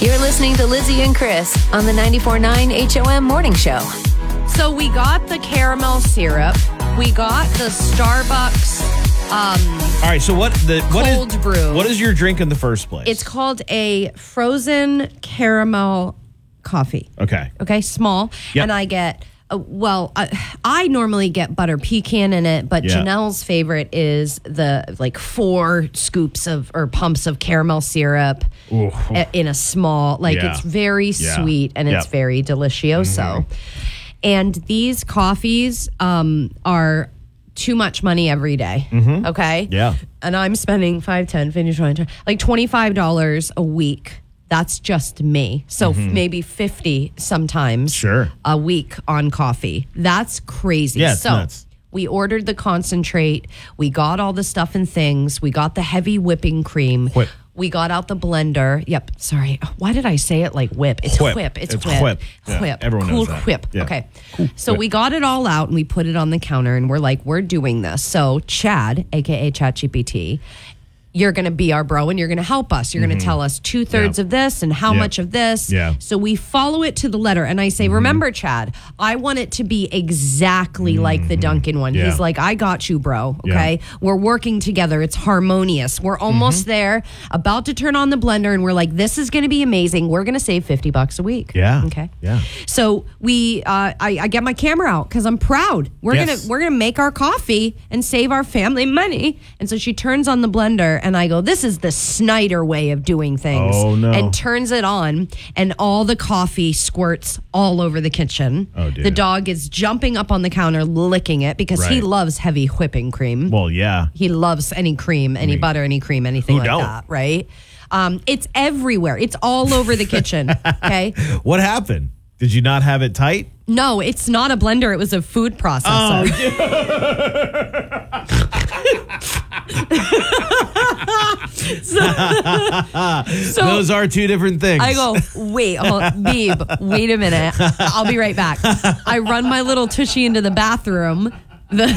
You're listening to Lizzie and Chris on the 94.9 HOM Morning Show. So we got the caramel syrup. We got the Starbucks All right, so what cold brew. What is your drink in the first place? It's called a frozen caramel coffee. Okay, Small. Yep. And I get, I normally get butter pecan in it, but Yeah. Janelle's favorite is the 4 scoops or pumps of caramel syrup Ooh. in a small, Yeah. it's very Yeah. sweet and it's Yep. very delicioso. And these coffees are too much money every day. Okay? Yeah. And I'm spending $5, $10, $15, $20, like $25 a week. That's just me. So maybe $50 sometimes Sure. a week on coffee. That's crazy. Yeah, it's so nuts. we ordered the concentrate. We got all the stuff and things. We got the heavy whipping cream. Whip. We got out the blender. Yep. Sorry. Why did I say it like whip? It's Whip. whip. It's It's whip. whip. Yeah, Whip. everyone cool knows that. whip. Yeah. Okay. Cool So whip. we got it all out and we put it on the counter and we're like, we're doing this. So Chad, aka ChatGPT, you're going to be our bro and you're going to help us. You're going to tell us 2/3 Yeah. of this and how Yeah. much of this. Yeah. So we follow it to the letter. And I say, remember, Chad, I want it to be exactly like the Dunkin' one. Yeah. He's like, I got you, bro. Yeah. Okay. We're working together. It's harmonious. We're almost there, about to turn on the blender. And we're like, this is going to be amazing. We're going to save $50 a week. Yeah. Okay. Yeah. So I get my camera out because I'm proud. We're Yes. gonna make our coffee and save our family money. And so she turns on the blender and I go, this is the Snyder way of doing things. Oh, no. And turns it on and all the coffee squirts all over the kitchen. Oh, dear. The dog is jumping up on the counter licking it because he Right. loves heavy whipping cream. Well, yeah. He loves any cream, any butter, any cream, anything who like don't? that, right? It's everywhere. It's all over the kitchen. Okay. What happened? Did you not have it tight? No, it's not a blender. It was a food processor. So Those are two different things. I go, wait, babe, wait a minute. I'll be right back. I run my little tushy into the bathroom. I'm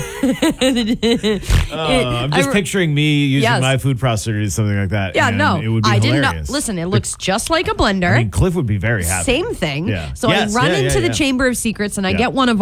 just picturing me using Yes. my food processor to do something like that. Yeah, and no, it would be I didn't know. hilarious. Listen, it looks just like a blender. I mean, Cliff would be very happy. Same thing. Yeah. So Yes, I run yeah, into yeah. the Chamber of Secrets and I Yeah. get one of